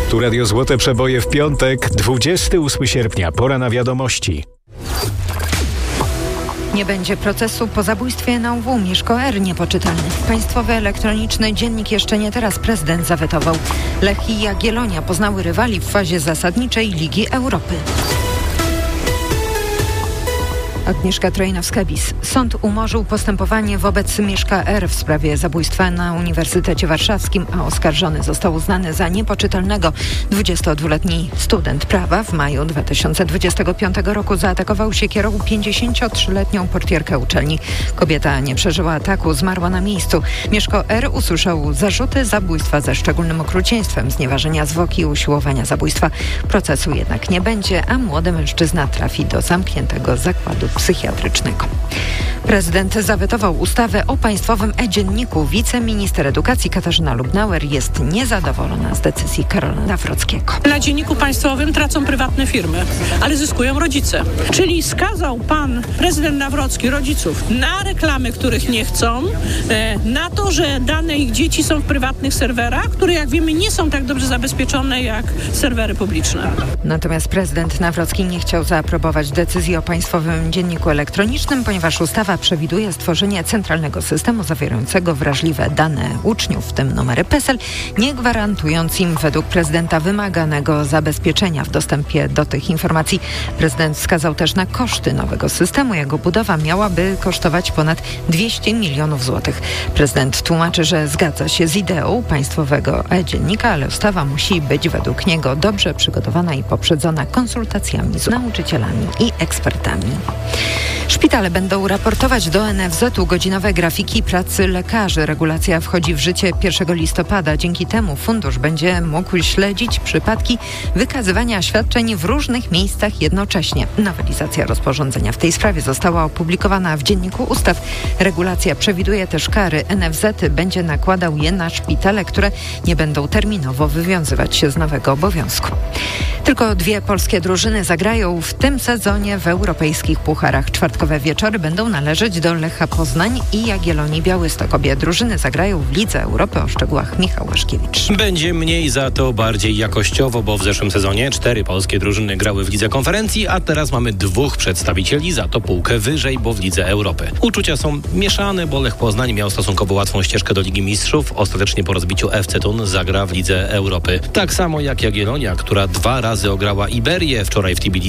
Tu Radio Złote Przeboje w piątek, 28 sierpnia. Pora na wiadomości. Nie będzie procesu po zabójstwie na UW Mieszko R. niepoczytalny. Państwowy elektroniczny dziennik jeszcze nie teraz prezydent zawetował. Lech i Jagiellonia poznały rywali w fazie zasadniczej Ligi Europy. Agnieszka Trojnowska-Bis. Sąd umorzył postępowanie wobec Mieszka R. w sprawie zabójstwa na Uniwersytecie Warszawskim, a oskarżony został uznany za niepoczytalnego. 22-letni student prawa w maju 2025 roku zaatakował siekierą 53-letnią portierkę uczelni. Kobieta nie przeżyła ataku, zmarła na miejscu. Mieszko R. usłyszał zarzuty zabójstwa ze szczególnym okrucieństwem, znieważenia zwłoki i usiłowania zabójstwa. Procesu jednak nie będzie, a młody mężczyzna trafi do zamkniętego zakładu psychiatrycznego. Prezydent zawetował ustawę o państwowym e-dzienniku. Wiceminister edukacji Katarzyna Lubnauer jest niezadowolona z decyzji Karola Nawrockiego. Na dzienniku państwowym tracą prywatne firmy, ale zyskują rodzice. Czyli skazał pan prezydent Nawrocki rodziców na reklamy, których nie chcą, na to, że dane ich dzieci są w prywatnych serwerach, które jak wiemy nie są tak dobrze zabezpieczone jak serwery publiczne. Natomiast prezydent Nawrocki nie chciał zaaprobować decyzji o państwowym dzienniku elektronicznym, ponieważ ustawa przewiduje stworzenie centralnego systemu zawierającego wrażliwe dane uczniów, w tym numery PESEL, nie gwarantując im według prezydenta wymaganego zabezpieczenia w dostępie do tych informacji. Prezydent wskazał też na koszty nowego systemu. Jego budowa miałaby kosztować ponad 200 milionów złotych. Prezydent tłumaczy, że zgadza się z ideą państwowego e-dziennika, ale ustawa musi być według niego dobrze przygotowana i poprzedzona konsultacjami z nauczycielami i ekspertami. Szpitale będą raportować do NFZ-u godzinowe grafiki pracy lekarzy. Regulacja wchodzi w życie 1 listopada. Dzięki temu fundusz będzie mógł śledzić przypadki wykazywania świadczeń w różnych miejscach jednocześnie. Nowelizacja rozporządzenia w tej sprawie została opublikowana w Dzienniku Ustaw. Regulacja przewiduje też kary. NFZ będzie nakładał je na szpitale, które nie będą terminowo wywiązywać się z nowego obowiązku. Tylko 2 polskie drużyny zagrają w tym sezonie w europejskich pucharach. Czwartkowe wieczory będą należeć do Lecha Poznań i Jagiellonii Białystok. Obie drużyny zagrają w Lidze Europy. O szczegółach Michał Łaszkiewicz. Będzie mniej, za to bardziej jakościowo, bo w zeszłym sezonie 4 polskie drużyny grały w Lidze Konferencji, a teraz mamy 2 przedstawicieli, za to półkę wyżej, bo w Lidze Europy. Uczucia są mieszane, bo Lech Poznań miał stosunkowo łatwą ścieżkę do Ligi Mistrzów. Ostatecznie po rozbiciu FC Thun zagra w Lidze Europy. Tak samo jak Jagiellonia, która 2 razy ograła Iberię wczoraj w Tbilisi.